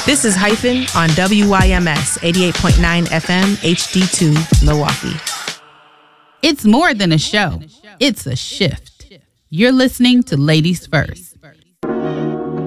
This is Hyphen on WYMS 88.9 FM HD2 Milwaukee. It's more than a show. It's a shift. You're listening to Ladies First.